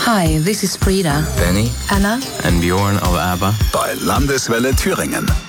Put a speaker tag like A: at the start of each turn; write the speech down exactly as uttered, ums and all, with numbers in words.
A: Hi, this is Frida.
B: Benny.
A: Anna.
B: And Bjorn of ABBA.
C: Bei Landeswelle Thüringen.